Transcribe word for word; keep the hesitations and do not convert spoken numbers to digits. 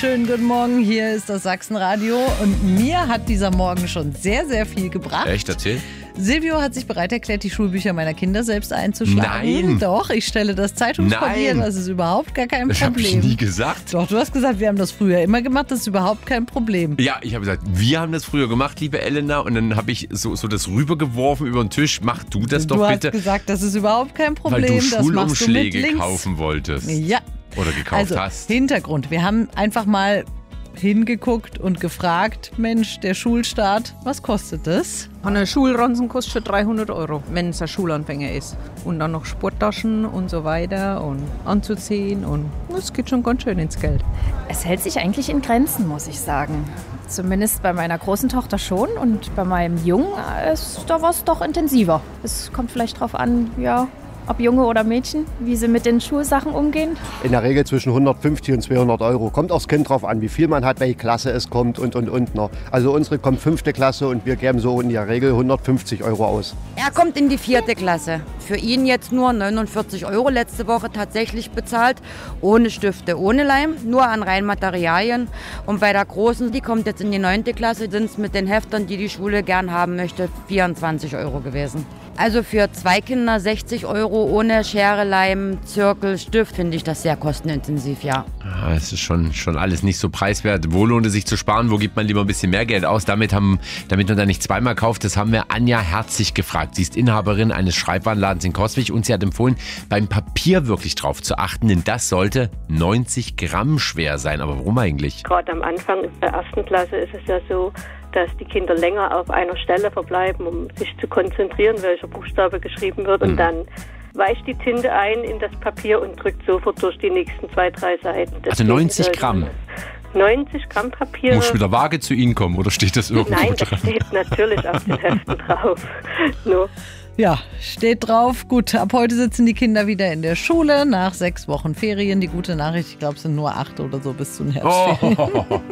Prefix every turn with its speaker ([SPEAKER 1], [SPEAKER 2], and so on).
[SPEAKER 1] Schönen guten Morgen, hier ist das Sachsenradio und mir hat dieser Morgen schon sehr, sehr viel gebracht.
[SPEAKER 2] Echt, erzähl?
[SPEAKER 1] Silvio hat sich bereit erklärt, die Schulbücher meiner Kinder selbst einzuschlagen.
[SPEAKER 2] Nein!
[SPEAKER 1] Doch, ich stelle das Zeitungspapier,
[SPEAKER 2] Nein.
[SPEAKER 1] das ist überhaupt gar kein
[SPEAKER 2] Das
[SPEAKER 1] Problem.
[SPEAKER 2] habe ich nie gesagt.
[SPEAKER 1] Doch, du hast gesagt, wir haben das früher immer gemacht, das ist überhaupt kein Problem.
[SPEAKER 2] Ja, ich habe gesagt, wir haben das früher gemacht, liebe Elena. Und dann habe ich so, so das rübergeworfen über den Tisch. Mach du das
[SPEAKER 1] du
[SPEAKER 2] doch
[SPEAKER 1] hast
[SPEAKER 2] bitte.
[SPEAKER 1] gesagt, das ist überhaupt kein Problem.
[SPEAKER 2] Weil du
[SPEAKER 1] das machst du mit
[SPEAKER 2] Schulumschläge
[SPEAKER 1] links.
[SPEAKER 2] kaufen wolltest.
[SPEAKER 1] Ja.
[SPEAKER 2] Oder gekauft
[SPEAKER 1] Also,
[SPEAKER 2] hast.
[SPEAKER 1] Hintergrund. Wir haben einfach mal hingeguckt und gefragt, Mensch, der Schulstart, was kostet das?
[SPEAKER 3] Eine Schulranzen kostet schon dreihundert Euro, wenn es ein Schulanfänger ist. Und dann noch Sporttaschen und so weiter und anzuziehen. Und es geht schon ganz schön ins Geld.
[SPEAKER 4] Es hält sich eigentlich in Grenzen, muss ich sagen. Zumindest bei meiner großen Tochter schon und bei meinem Jungen ist da was doch intensiver. Es kommt vielleicht drauf an, ja, ob Junge oder Mädchen, wie sie mit den Schulsachen umgehen.
[SPEAKER 5] In der Regel zwischen hundertfünfzig und zweihundert Euro. Kommt aufs Kind drauf an, wie viel man hat, welche Klasse es kommt und, und, und. Noch. Also unsere kommt fünfte Klasse und wir geben so in der Regel hundertfünfzig Euro aus.
[SPEAKER 6] Er kommt in die vierte Klasse. Für ihn jetzt nur neunundvierzig Euro letzte Woche tatsächlich bezahlt. Ohne Stifte, ohne Leim, nur an reinen Materialien. Und bei der Großen, die kommt jetzt in die neunte Klasse, sind es mit den Heftern, die die Schule gern haben möchte, vierundzwanzig Euro gewesen. Also für zwei Kinder sechzig Euro ohne Schere, Leim, Zirkel, Stift finde ich das sehr kostenintensiv, ja.
[SPEAKER 2] Ah, es ist schon, schon alles nicht so preiswert. Wo lohnt es sich zu sparen? Wo gibt man lieber ein bisschen mehr Geld aus? Damit, haben, damit man da nicht zweimal kauft, das haben wir Anja Herzig gefragt. Sie ist Inhaberin eines Schreibwarenladens in Coswig und sie hat empfohlen, beim Papier wirklich drauf zu achten, denn das sollte neunzig Gramm schwer sein. Aber warum eigentlich?
[SPEAKER 7] Gerade am Anfang der ersten Klasse ist es ja so, dass die Kinder länger auf einer Stelle verbleiben, um sich zu konzentrieren, welcher Buchstabe geschrieben wird. Und mhm. dann weicht die Tinte ein in das Papier und drückt sofort durch die nächsten zwei, drei Seiten.
[SPEAKER 2] Also neunzig Gramm?
[SPEAKER 7] neunzig Gramm Papier.
[SPEAKER 2] Muss ich mit der Waage zu Ihnen kommen oder steht das irgendwo
[SPEAKER 7] Nein,
[SPEAKER 2] dran?
[SPEAKER 7] das steht natürlich auf den Heften drauf. No.
[SPEAKER 1] Ja, steht drauf. Gut, ab heute sitzen die Kinder wieder in der Schule nach sechs Wochen Ferien. Die gute Nachricht, ich glaube, es sind nur acht oder so bis zum Herbstferien.
[SPEAKER 2] Oh.